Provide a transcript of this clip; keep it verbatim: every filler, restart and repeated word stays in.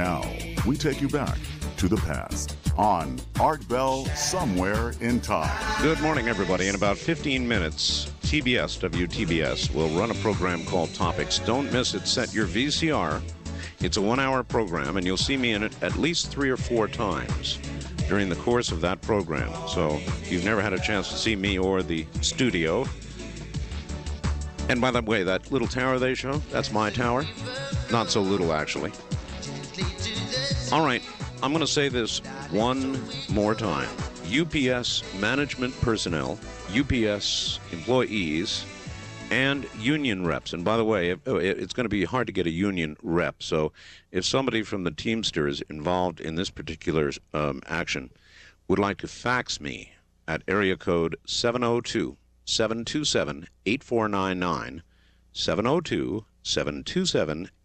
Now, we take you back to the past on Art Bell Somewhere in Time. Good morning, everybody. In about fifteen minutes, T B S, W T B S, will run a program called Topics. Don't miss it. Set your V C R. It's a one-hour program, and you'll see me in it at least three or four times during the course of that program. So if you've never had a chance to see me or the studio, and by the way, that little tower they show, that's my tower. Not so little, actually. All right, I'm going to say this one more time. U P S management personnel, U P S employees, and union reps. And by the way, it's going to be hard to get a union rep. So if somebody from the Teamsters involved in this particular um, action would like to fax me at area code seven oh two, seven two seven, eight four nine nine, seven oh two, seven two seven,